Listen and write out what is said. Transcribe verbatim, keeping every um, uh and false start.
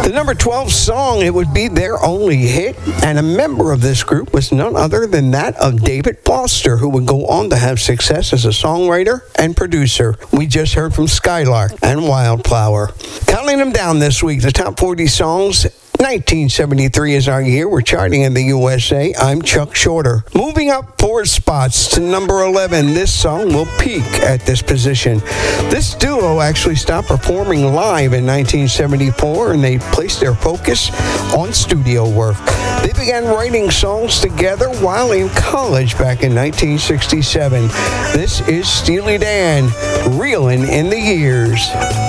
The number twelve song, it would be their only hit, and a member of this group was none other than that of David Foster, who would go on to have success as a songwriter and producer. We just heard from Skylark and Wildflower. Counting them down this week, the top forty songs. nineteen seventy-three is our year. We're charting in the U S A. I'm Chuck Shorter. Moving up four spots to number eleven, this song will peak at this position. This duo actually stopped performing live in nineteen seventy-four, and they placed their focus on studio work. They began writing songs together while in college back in nineteen sixty-seven. This is Steely Dan, Reelin' in the Years.